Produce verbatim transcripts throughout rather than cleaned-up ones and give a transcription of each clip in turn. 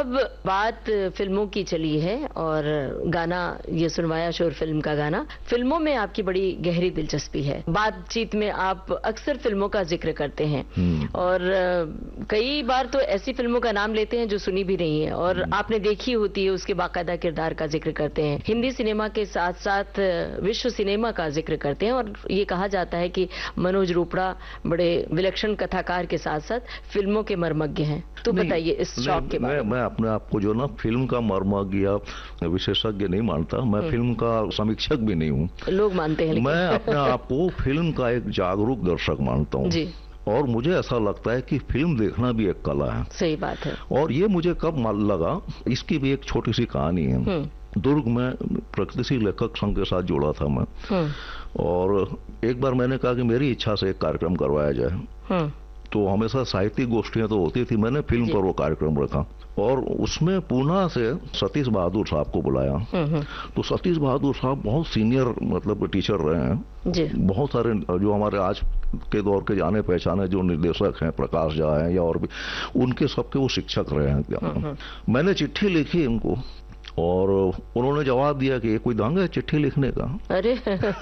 अब बात फिल्मों की चली है और गाना ये सुनवाया शोर फिल्म का गाना। फिल्मों में आपकी बड़ी गहरी दिलचस्पी है, बातचीत में आप अक्सर फिल्मों का जिक्र करते हैं और कई बार तो ऐसी फिल्मों का नाम लेते हैं जो सुनी भी नहीं है और आपने देखी होती है, उसके बाकायदा किरदार का जिक्र करते हैं। हिंदी सिनेमा के साथ साथ विश्व सिनेमा का जिक्र करते हैं और ये कहा जाता है कि मनोज रोपड़ा बड़े विलक्षण कथाकार के साथ साथ फिल्मों के मर्मज्ञ हैं। तो बताइए इस शौक के बारे में। मैं अपने आप को जो ना फिल्म का मर्मज्ञ या विशेषज्ञ नहीं मानता, मैं फिल्म का समीक्षक भी नहीं हूँ। लोग मानते हैं, मैं अपने आप को फिल्म का एक जागरूक दर्शक मानता हूँ जी। और मुझे ऐसा लगता है कि फिल्म देखना भी एक कला है। सही बात है। और ये मुझे कब लगा, इसकी भी एक छोटी सी कहानी है। दुर्ग में प्रगतिशील लेखक संघ के साथ जुड़ा था मैं और एक बार मैंने कहा कि मेरी इच्छा से एक कार्यक्रम करवाया जाए। तो हमेशा साहित्यिक गोष्ठियां तो होती थी, मैंने फिल्म पर वो कार्यक्रम रखा और उसमें पूना से सतीश बहादुर साहब को बुलाया। तो सतीश बहादुर साहब बहुत सीनियर मतलब टीचर रहे हैं जी। बहुत सारे जो हमारे आज के दौर के जाने पहचाने जो निर्देशक हैं, प्रकाश झा हैं या और भी, उनके सबके वो शिक्षक रहे हैं। मैंने चिट्ठी लिखी उनको और उन्होंने जवाब दिया कि ये कोई ढंग है चिट्ठी लिखने का। अरे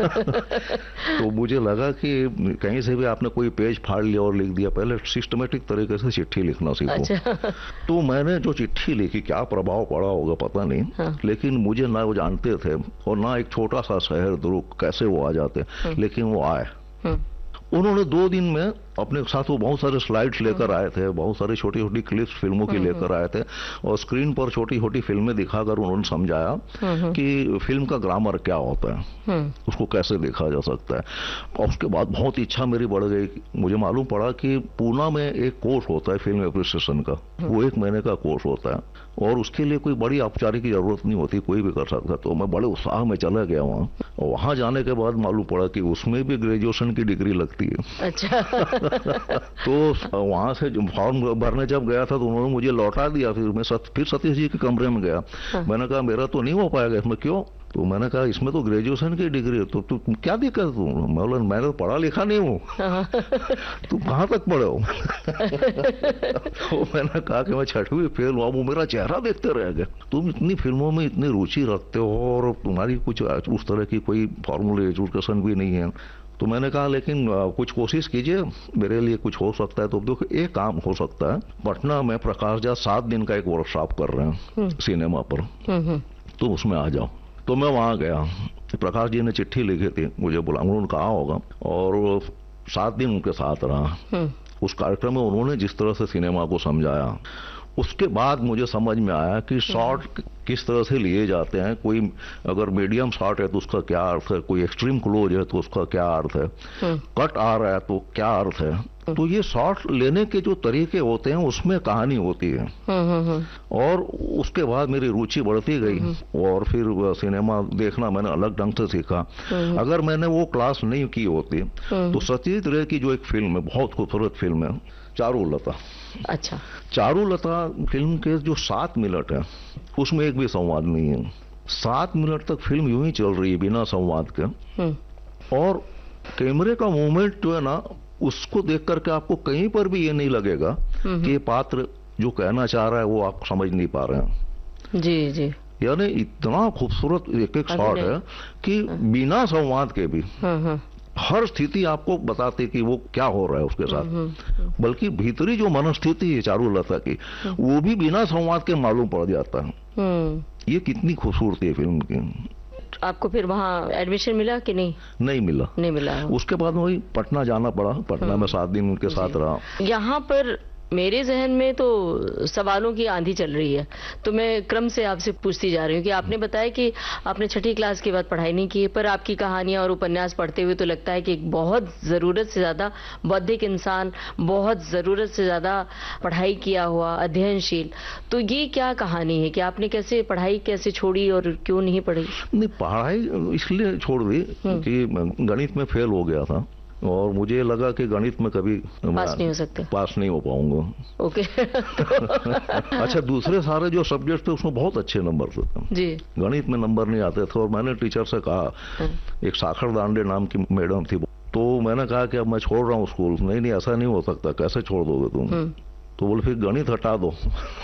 तो मुझे लगा कि कहीं से भी आपने कोई पेज फाड़ लिया और लिख दिया, पहले सिस्टमेटिक तरीके से चिट्ठी लिखना सीखो। अच्छा। तो मैंने जो चिट्ठी लिखी, क्या प्रभाव पड़ा होगा पता नहीं। हाँ। लेकिन मुझे ना वो जानते थे और ना एक छोटा सा शहर दुर्ग कैसे वो आ जाते, लेकिन वो आए। उन्होंने दो दिन में अपने साथ वो बहुत सारे स्लाइड्स लेकर आए थे, बहुत सारी छोटी छोटी क्लिप्स फिल्मों की लेकर आए थे और स्क्रीन पर छोटी छोटी फिल्में दिखाकर उन्होंने समझाया कि फिल्म का ग्रामर क्या होता है, उसको कैसे देखा जा सकता है। और उसके बाद बहुत इच्छा मेरी बढ़ गई। मुझे मालूम पड़ा कि पूना में एक कोर्स होता है फिल्म एप्रिसिएशन का, वो एक महीने का कोर्स होता है और उसके लिए कोई बड़ी औपचारिक की जरूरत नहीं होती, कोई भी कर सकता। तो मैं बड़े उत्साह में चला गया वहाँ और वहाँ जाने के बाद मालूम पड़ा कि उसमें भी ग्रेजुएशन की डिग्री लगती है। अच्छा। तो वहां से फॉर्म भरने जब गया था तो उन्होंने मुझे लौटा दिया। फिर मैं सत, फिर सतीश जी के कमरे में गया। हाँ। मैंने कहा मेरा तो नहीं हो पाएगा इसमें। क्यों? तो मैंने कहा इसमें तो ग्रेजुएशन की डिग्री है। तो तू क्या दिक्कत? तू बोला मैं तो पढ़ा लिखा नहीं हूँ। तुम कहाँ तक पढ़े हो? तो मैंने कहा कि मैं छठवीं फेल हुआ। वो मेरा चेहरा देखते रह गए। तुम इतनी फिल्मों में इतनी रुचि रखते हो और तुम्हारी कुछ उस तरह की कोई फॉर्मल एजुकेशन भी नहीं है। तो मैंने कहा लेकिन कुछ कोशिश कीजिए, मेरे लिए कुछ हो सकता है। तो देखो एक काम हो सकता है, पटना में प्रकाश झा सात दिन का एक वर्कशॉप कर रहे हैं सिनेमा पर, तो उसमें आ जाओ। तो मैं वहां गया, प्रकाश जी ने चिट्ठी लिखी थी, मुझे बुला, उन्होंने कहा होगा और सात दिन उनके साथ रहा। उस कार्यक्रम में उन्होंने जिस तरह से सिनेमा को समझाया, उसके बाद मुझे समझ में आया कि शॉट किस तरह से लिए जाते हैं। कोई अगर मीडियम शॉट है तो उसका क्या अर्थ है, कोई एक्सट्रीम क्लोज है तो उसका क्या अर्थ है, कट आ रहा है तो क्या अर्थ है। तो ये शॉट लेने के जो तरीके होते हैं उसमें कहानी होती है। और उसके बाद मेरी रुचि बढ़ती गई और फिर सिनेमा देखना मैंने अलग ढंग से सीखा। अगर मैंने वो क्लास नहीं की होती तो सतीश रे की जो एक फिल्म है, बहुत खूबसूरत फिल्म है, चारुलता। अच्छा। चारुलता फिल्म के जो सात मिनट है उसमें एक भी संवाद नहीं है। सात मिनट तक फिल्म यूं ही चल रही है बिना संवाद के और कैमरे का मूवमेंट जो है ना, उसको देख करके आपको कहीं पर भी ये नहीं लगेगा कि ये पात्र जो कहना चाह रहा है वो आप समझ नहीं पा रहे हैं। जी जी। यानी इतना खूबसूरत एक एक शॉट है कि बिना संवाद के भी हर स्थिति आपको बताती कि वो क्या हो रहा है उसके साथ। बल्कि भीतरी जो मनस्थिति है चारुलता की, वो भी बिना संवाद के मालूम पड़ जाता है। ये कितनी खूबसूरती है फिल्म की। आपको फिर वहाँ एडमिशन मिला कि नहीं? नहीं मिला। नहीं मिला। उसके बाद वही पटना जाना पड़ा। पटना में सात दिन उनके साथ रहा। यहाँ पर मेरे जहन में तो सवालों की आंधी चल रही है, तो मैं क्रम से आपसे पूछती जा रही हूँ कि आपने बताया कि आपने छठी क्लास के बाद पढ़ाई नहीं की, पर आपकी कहानियां और उपन्यास पढ़ते हुए तो लगता है कि एक बहुत जरूरत से ज्यादा बौद्धिक इंसान, बहुत जरूरत से ज्यादा पढ़ाई किया हुआ, अध्ययनशील। तो ये क्या कहानी है कि आपने कैसे पढ़ाई कैसे छोड़ी और क्यों नहीं पढ़ी? नहीं, पढ़ाई इसलिए छोड़ दी कि गणित में फेल हो गया था और मुझे लगा कि गणित में कभी पास नहीं हो सकते, पास नहीं हो पाऊंगा। ओके। अच्छा, दूसरे सारे जो सब्जेक्ट थे उसमें बहुत अच्छे नंबर थे जी। गणित में नंबर नहीं आते थे और मैंने टीचर से कहा, एक साखर दांडे नाम की मैडम थी, तो मैंने कहा कि अब मैं छोड़ रहा हूँ स्कूल। नहीं नहीं, ऐसा नहीं हो सकता, कैसे छोड़ दोगे तुम? तो बोले फिर गणित हटा दो।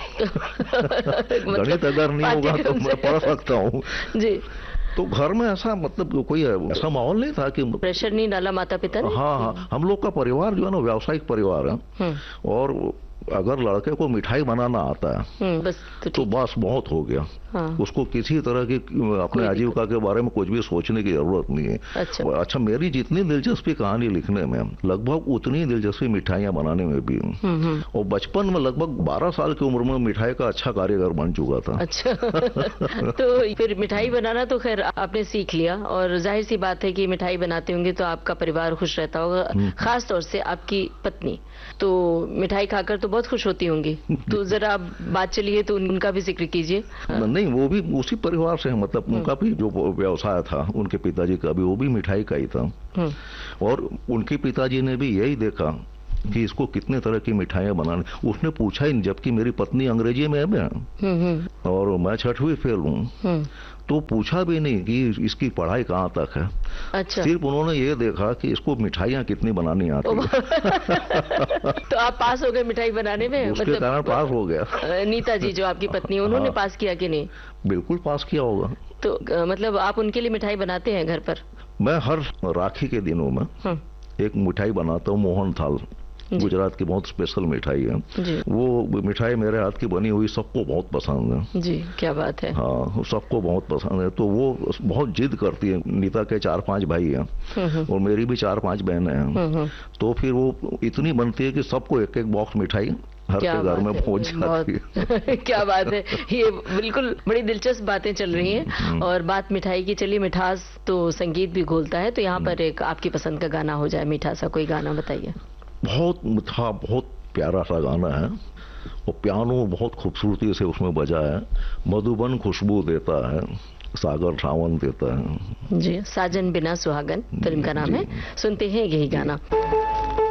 गणित अगर नहीं होगा तो मैं पढ़ सकता हूँ जी। तो घर में ऐसा मतलब कोई ऐसा माहौल नहीं था कि प्रेशर नहीं डाला माता पिता ने? हाँ हाँ, हम लोग का परिवार जो है ना व्यावसायिक परिवार है, और अगर लड़के को मिठाई बनाना आता है बस तो, तो बस बहुत हो गया। हाँ। उसको किसी तरह की अपने आजीविका के बारे में कुछ भी सोचने की जरूरत नहीं है। अच्छा, अच्छा मेरी जितनी दिलचस्पी कहानी लिखने में, लगभग उतनी दिलचस्पी मिठाइयाँ बनाने में भी। और बचपन में लगभग बारह साल की उम्र में मिठाई का अच्छा कारीगर बन चुका था। अच्छा तो फिर मिठाई बनाना तो खैर आपने सीख लिया, और जाहिर सी बात है कि मिठाई बनाते होंगे तो आपका परिवार खुश रहता होगा, खास तौर से आपकी पत्नी तो मिठाई खाकर तो बहुत खुश होती होंगी। तो जरा बात चलिए तो उनका भी जिक्र कीजिए। नहीं, वो भी उसी परिवार से है, मतलब उनका भी जो व्यवसाय था, उनके पिताजी का भी, वो भी मिठाई का ही था। और उनके पिताजी ने भी यही देखा कि इसको कितने तरह की मिठाइयाँ बनाने, उसने पूछा ही नहीं, जबकि मेरी पत्नी अंग्रेजी में है और मैं छठवीं फेल हूँ, तो पूछा भी नहीं कि इसकी पढ़ाई कहाँ तक है। अच्छा। सिर्फ उन्होंने ये देखा कि इसको मिठाइयाँ कितनी बनानी आती है। तो आप पास हो गए मिठाई बनाने में? उसके मतलब, कारण पास हो गया। नीता जी जो आपकी पत्नी, उन्होंने हाँ, पास किया कि नहीं? बिल्कुल पास किया होगा। तो मतलब आप उनके लिए मिठाई बनाते हैं घर पर? मैं हर राखी के दिनों में एक मिठाई बनाता हूँ, मोहन थाल, गुजरात की बहुत स्पेशल मिठाई है। वो मिठाई मेरे हाथ की बनी हुई सबको बहुत पसंद है जी। क्या बात है। हाँ, सबको बहुत पसंद है। तो वो बहुत जिद करती है। नीता के चार पांच भाई हैं और मेरी भी चार पांच बहनें हैं, तो फिर वो इतनी बनती है कि सबको एक एक बॉक्स मिठाई हर के घर में पहुंच जाती है। क्या बात है, ये बिल्कुल बड़ी दिलचस्प बातें चल रही हैं। और बात मिठाई की चली, मिठास तो संगीत भी घोलता है, तो यहाँ पर एक आपकी पसंद का गाना हो जाए, मीठा सा कोई गाना बताइए। बहुत मीठा, बहुत प्यारा सा गाना है, और पियानो बहुत खूबसूरती से उसमें बजा है। मधुबन खुशबू देता है, सागर सावन देता है। जी, साजन बिना सुहागन फिल्म का नाम है। सुनते हैं यही गाना।